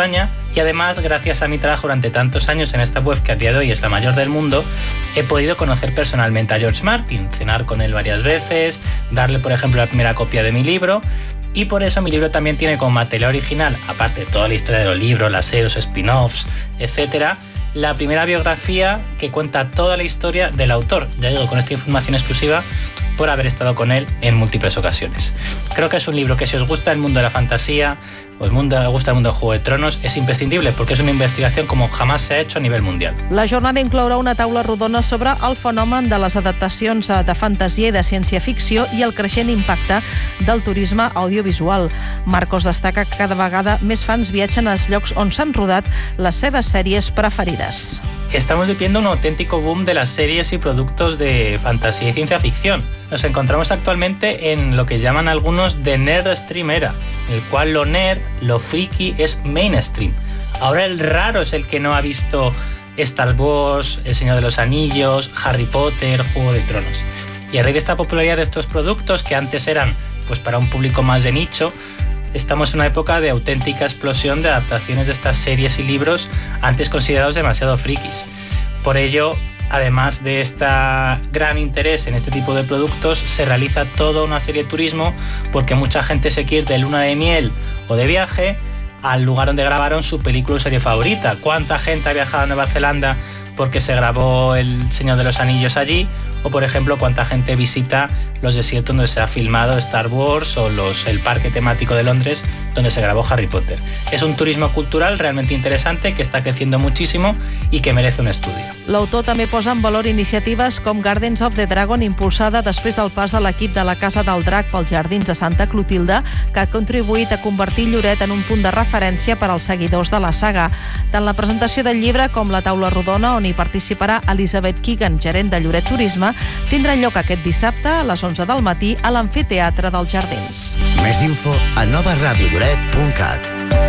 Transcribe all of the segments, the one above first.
España, y además, gracias a mi trabajo durante tantos años en esta web, que a día de hoy es la mayor del mundo, he podido conocer personalmente a George Martin, cenar con él varias veces, darle, por ejemplo, la primera copia de mi libro, y por eso mi libro también tiene como material original, aparte de toda la historia de los libros, las series, los spin-offs, etcétera, la primera biografía que cuenta toda la historia del autor. Ya digo, con esta información exclusiva por haber estado con él en múltiples ocasiones. Creo que es un libro que, si os gusta el mundo de la fantasía o os gusta el mundo de Juego de Tronos, és imprescindible perquè és una investigació com jamás se ha hecho a nivell mundial. La jornada inclourà una taula rodona sobre el fenomen de les adaptacions de fantasia i de ciència-ficció i el creixent impacte del turisme audiovisual. Marcos destaca que cada vegada més fans viatgen als llocs on s'han rodat les seves sèries preferides. Estamos viviendo un auténtico boom de las series y productos de fantasía y ciencia ficción. Nos encontramos actualmente en lo que llaman algunos de Nerd Stream Era, en el cual lo nerd, lo friki es mainstream. Ahora el raro es el que no ha visto Star Wars, El Señor de los Anillos, Harry Potter, Juego de Tronos. Y a raíz de esta popularidad de estos productos, que antes eran pues para un público más de nicho, estamos en una época de auténtica explosión de adaptaciones de estas series y libros antes considerados demasiado frikis. Por ello, además de este gran interés en este tipo de productos, se realiza toda una serie de turismo, porque mucha gente se quiere ir de luna de miel o de viaje al lugar donde grabaron su película o serie favorita. ¿Cuánta gente ha viajado a Nueva Zelanda porque se grabó El Señor de los Anillos allí? O, por ejemplo, cuánta gente visita los desiertos donde se ha filmado Star Wars o el parque temático de Londres donde se grabó Harry Potter. Es un turismo cultural realmente interesante que està creciendo muchísimo y que merece un estudio. L'autor també posa en valor iniciatives com Gardens of the Dragon, impulsada després del pas de l'equip de la Casa del Drac pels jardins de Santa Clotilde, que ha contribuït a convertir Lloret en un punt de referència per als seguidors de la saga. Tant la presentació del llibre com la taula rodona, on hi participarà Elizabeth Keegan, gerent de Lloret Turisme, tindrà lloc aquest dissabte a les 11 del matí a l'Amfiteatre dels Jardins. Més info a novaradiolloret.cat.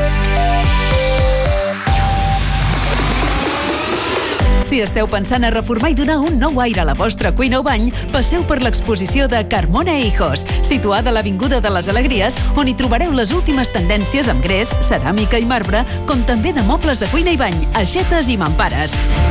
Si esteu pensant a reformar i donar un nou aire a la vostra cuina o bany, passeu per l'exposició de Carmona Hijos, situada a l'Avinguda de les Alegries, on hi trobareu les últimes tendències amb gres, ceràmica i marbre, com també de mobles de cuina i bany, aixetes i mampares.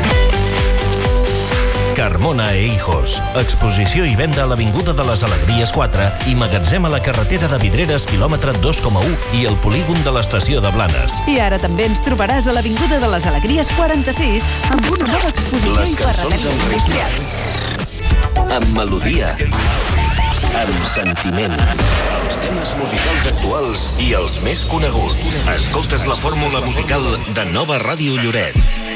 Carmona e Hijos. Exposició i venda a l'Avinguda de les Alegries 4 i magatzem a la carretera de Vidreres, quilòmetre 2,1 i el polígon de l'estació de Blanes. I ara també ens trobaràs a l'Avinguda de les Alegries 46 amb una nova exposició i ferreteria industrial. Amb melodia, amb sentiment, els temes musicals actuals i els més coneguts. Escoltes la fórmula musical de Nova Ràdio Lloret.